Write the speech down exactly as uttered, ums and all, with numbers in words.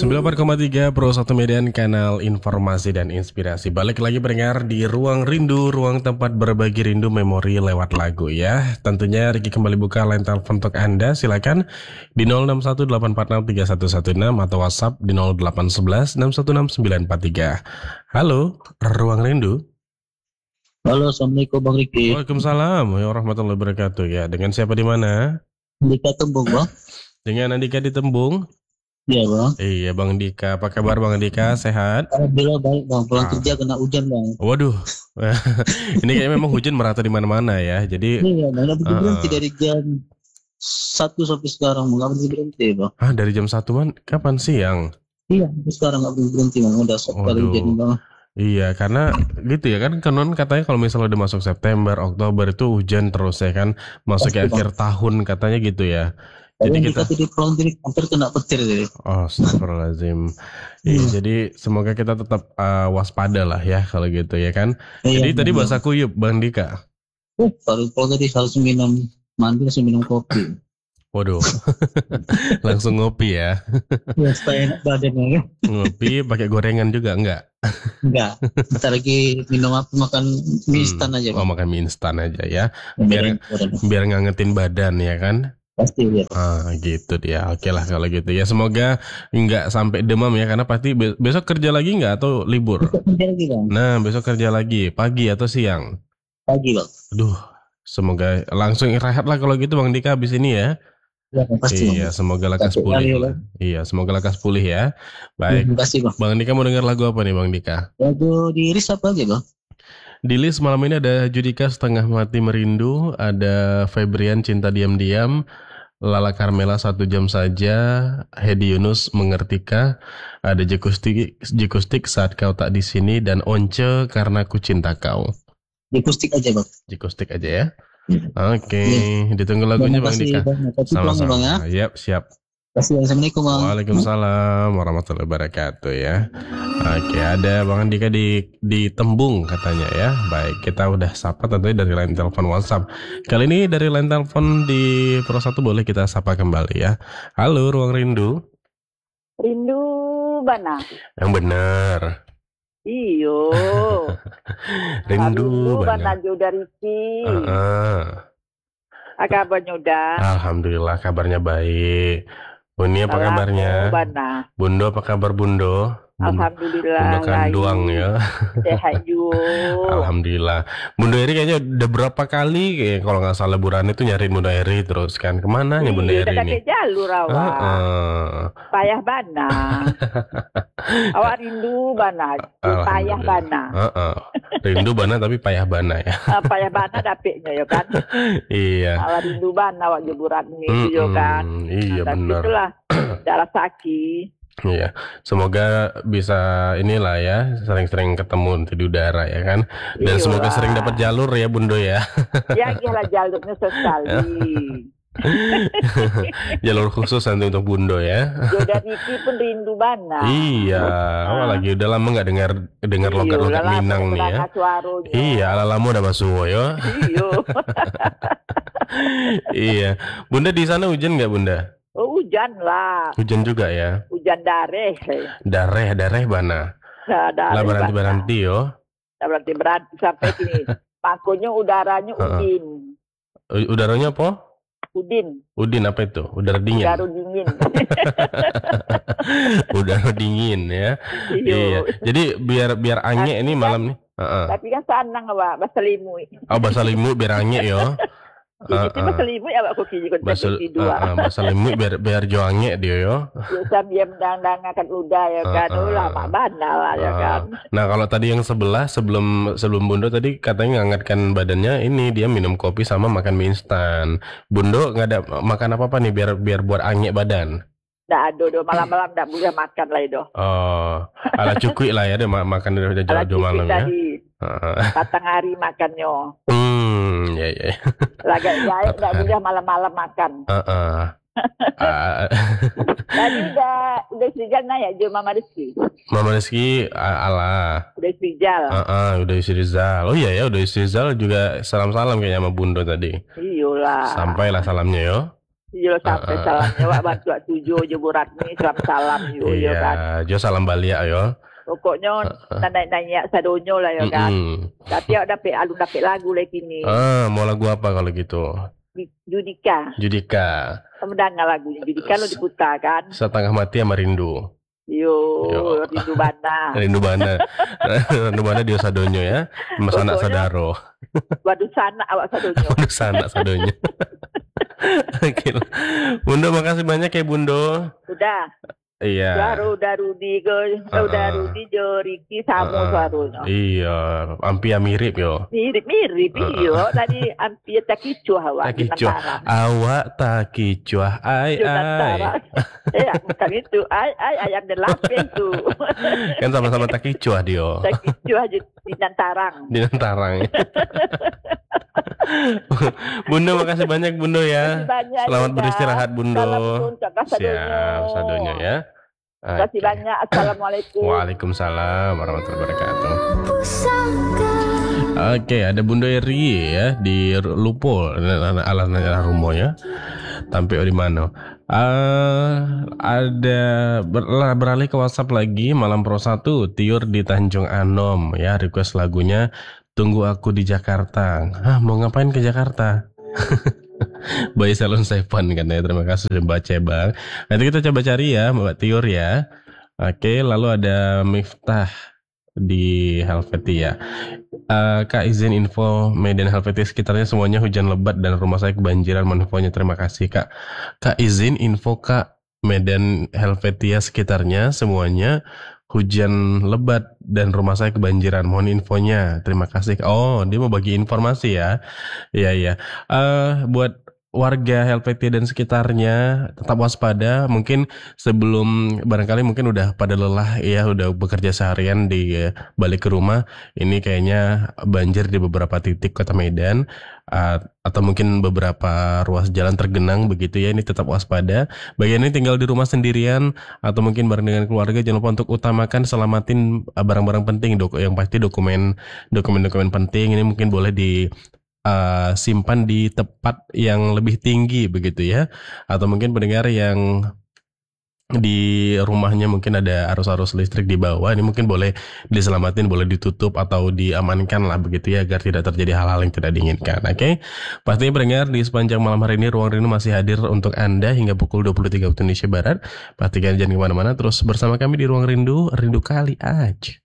sembilan puluh empat koma tiga Pro satu Medan, kanal informasi dan inspirasi. Balik lagi pendengar di Ruang Rindu, ruang tempat berbagi rindu memori lewat lagu ya. Tentunya Ricky kembali buka line telepon untuk Anda. Silakan di nol enam satu delapan empat enam tiga satu satu enam atau WhatsApp di nol delapan satu satu enam satu enam sembilan empat tiga. Halo, Ruang Rindu. Halo, assalamualaikum Bang Ricky. Waalaikumsalam warahmatullahi wabarakatuh ya. Dengan siapa di mana? Andika Tembung, Bang. Dengan Andika di Tembung. Iya, Bang. Iya, Bang Dika. Apa kabar Bang Dika? Sehat? Alhamdulillah baik, Bang. Pulang Ah. kerja kena hujan, Bang. Waduh. Ini kayaknya memang hujan merata di mana-mana ya. Jadi Iya, Bang. Nggak berhenti uh, berhenti dari jam satu sampai sekarang, Bang. Nggak berhenti berhenti, Bang. ah dari jam satuan kapan siang? Iya, sampai sekarang nggak berhenti berhenti, Bang. Udah sekali hujan, Bang. Iya, karena gitu ya kan, konon katanya kalau misalnya udah masuk September, Oktober itu hujan terus ya kan, masuk ke Pasti, akhir Bang. tahun katanya gitu ya. Jadi Jadi kita kita, tidak pulang jadi hampir kena petir jadi. oh astagfirullahaladzim. Iya, Iya. jadi semoga kita tetap uh, waspada lah ya kalau gitu ya kan. Iya, Jadi tadi Bang. bahasa kuyup Bang Dika. Uh, baru pulang tadi harus minum mandi, harus minum kopi. Waduh, langsung ngopi ya. Ya, supaya enak badannya ya. Ngopi pakai gorengan juga enggak? Enggak. Bentar lagi minum apa, makan mie instan aja, Oh, Bang. makan mie instan aja ya. Yang Biar beda badan. biar ngangetin badan ya kan. Pasti ya. Ah gitu dia. Oke lah kalau gitu ya. Semoga nggak sampai demam ya, karena pasti be- besok kerja lagi nggak atau libur? Besok kerja lagi, Bang. Nah besok kerja lagi pagi atau siang? Pagi, Bang. Aduh, semoga langsung rehat lah kalau gitu Bang Dika habis ini ya. Ya, pasti, Bang. Iya, semoga lekas Capek kali, pulih ya, lah. Bang. Iya, semoga lekas pulih ya. Baik, Terima kasih, Bang. Bang Dika mau dengar lagu apa nih Bang Dika? Lagu di Iris apa aja, Bang? Di list malam ini ada Judika Setengah Mati Merindu, ada Febrian Cinta Diam-Diam, Lala Carmela Satu Jam Saja, Hedi Yunus Mengertikah, ada Jekustik, Jekustik Saat Kau Tak Di Sini, dan Once Karena Ku Cinta Kau. Di akustik aja, Bang. Jekustik aja ya. Iya. Oke, ditunggu lagunya Terima Bang kasih, Dika. Bang. Saya pulang ya, Bang, ya. Sama-sama. Yap, siap. Terima kasih. Assalamualaikum, Bang. Waalaikumsalam warahmatullahi wabarakatuh ya. Oke, ada Bang Andika di di Tembung katanya ya. Baik, kita udah sapa tentunya dari line telepon WhatsApp. Kali ini dari line telepon di Pro satu boleh kita sapa kembali ya. Halo, Ruang Rindu. Rindu bana. Yang benar. Iyo. Rindu bana bana. jo dari si. Uh-uh. Kabarnya udah. Alhamdulillah kabarnya baik. Buni apa kabarnya? Bana. Bundo apa kabar Bundo? Bun- Alhamdulillah. Bundo Kanduang ya. Sehat juga. Alhamdulillah. Bunda Eri kayaknya udah berapa kali kayak kalau nggak salah liburan itu nyariin Bunda Eri terus kan. Kemana ya Bunda Iya, Eri udah ini? kakek jalur awak. Heeh. Payah bana. Awak rindu bana. Payah Alhamdulillah. bana. Heeh. Rindu bana tapi payah bana ya. Ah, payah bana dapetnya ya kan. Iya. Awak rindu bana awak jeburan ini ya Mm-mm. kan. Iya Tapi benar. itulah darah sakit. Iya. Semoga bisa inilah ya sering-sering ketemu di udara ya kan. Dan semoga Iyalah. sering dapat jalur ya Bundo ya. Ya iyalah jalurnya sekali. Jalur khusus nanti untuk Bundo ya. Jodoh Riki pun rindu bana. Iya, oh, lagi udah lama nggak dengar dengar logat-logat Minang nih ya. Iya, ala lama udah masuk ya. Iya. Iya, Bunda di sana hujan nggak Bunda? Oh, hujan lah. Hujan juga ya. Hujan dareh. Dareh, dareh bana. Nah, dareh Lah berhenti bana. berhenti yo. Nah, berarti berhenti sampai sini. Makanya udaranya Heeh. udin. U- Udaranya apa? Udin. Udin apa itu? Udara dingin. Udara dingin. Udara dingin ya. Iya. Iya. Jadi biar biar ange ini malam nih. Heeh. Tapi kan sanang awak bahasa limu. Oh bahasa limu biar ange yo. Itu bahasa limu ya awak koki kon Bahasa tapi dua. uh, uh, bahasa limu biar biar jo ange dia yo. Ya sambil mendang-dang akan udah ya kan. Uh, uh. Oh lama bana lah ya Uh, kan. Nah kalau tadi yang sebelah sebelum sebelum Bundo tadi katanya ngangatkan badannya, ini dia minum kopi sama makan mie instan. Bundo nggak ada makan apa apa nih biar biar buat ange badan. Nggak ada do malam-malam nggak boleh makan lah itu. Oh, ala cukui lah ya, dia ma- makan udah Alat jauh-jauh malam ya. tadi Uh, patang hari makannya. hmm, ya ya. Lagak jahit nggak boleh malam-malam makan. Uh, uh. Uh, Tadi udah udah sejal nanya jo Mama Rizky. Mama Rizky a- ala. Udah sejal. Uh, uh, udah isi Rizal. Oh iya ya, udah isi Rizal juga salam-salam kayaknya sama Bundo tadi. Iyalah. Sampailah salamnya yo. Yo sampai Ah, salamnya wak bantu wak tujuh je burat ni salam salam yo yo kan. iya, jo salam balik yo. Pokoknya naik-naik sadonyo lah yo kan. Mm-mm. Tapi aku dapat alun dapat lagu lagi ni. Ah, mau lagu apa kalau gitu? Judika. Judika. Mendengar lagunya Judika lo diputar kan. Setengah mati sama rindu. Yo, Yo. rindu bana. Rindu bana. Rindu bana dia sadonyo ya. Mas anak Pokoknya- sadaro. Waduh sana awak sadonyo. Waduh sana sadonyo. Oke. Bundo makasih banyak ya Bundo. Udah. Iya. Baru udah Rudi ke, Ah, udah ah. Rudi jo Riki sama Ah, ah. suaranya. Iya, hampir mirip yo. Mirip-mirip Ah, ah. iyo. Tadi hampir tak kicu awak Tak di kicuah. Nantara. Awak tak kicuah ai Di ai. Nantara. Eh, bukan itu. Ay, ay, ayam dan lapis tu. Kan sama-sama tak kicuah dia. Tak kicu aja di Nantarang. Di Nantarang. Bundo makasih banyak Bundo ya. Banyak Selamat juga. beristirahat Bundo. Salam untuk Sadonyo. Siap, Sadonyo ya. Terima kasih Oke. banyak. Assalamualaikum. Waalaikumsalam warahmatullahi wabarakatuh. Oke, ada Bunda Eri ya di Lupo, ala Rumo ya. Tampil di mana? Ah, ada ber- beralih ke WhatsApp lagi Malam Pro satu Tiur di Tanjung Anom ya, request lagunya Tunggu Aku di Jakarta. Hah, mau ngapain ke Jakarta? Bayi Salon Seven kan ya. Terima kasih sudah baca Bang. Nanti kita coba cari ya Mbak Tiur ya. Oke, lalu ada Miftah di Helvetia. Eh, Kak izin info Medan Helvetia sekitarnya semuanya hujan lebat dan rumah saya kebanjiran. Mohon infonya, terima kasih Kak. Kak izin info Kak Medan Helvetia sekitarnya semuanya hujan lebat dan rumah saya kebanjiran. Mohon infonya, terima kasih. Oh, dia mau bagi informasi ya. Iya iya. Eh buat warga Helvetia dan sekitarnya tetap waspada. Mungkin sebelum barangkali mungkin udah pada lelah ya, udah bekerja seharian di eh, balik ke rumah. Ini kayaknya banjir di beberapa titik Kota Medan, uh, atau mungkin beberapa ruas jalan tergenang begitu ya. Ini tetap waspada. Bagi ini tinggal di rumah sendirian atau mungkin bareng dengan keluarga, jangan lupa untuk utamakan selamatin uh, barang-barang penting, dok yang pasti dokumen dokumen-dokumen penting ini mungkin boleh di uh, simpan di tempat yang lebih tinggi begitu ya, atau mungkin pendengar yang di rumahnya mungkin ada arus-arus listrik di bawah, ini mungkin boleh diselamatin, boleh ditutup atau diamankan lah begitu ya, agar tidak terjadi hal-hal yang tidak diinginkan. Oke, pastinya pendengar di sepanjang malam hari ini Ruang Rindu masih hadir untuk Anda hingga pukul dua puluh tiga waktu Indonesia Barat. Pastikan jangan kemana-mana, terus bersama kami di Ruang Rindu, rindu kali aja.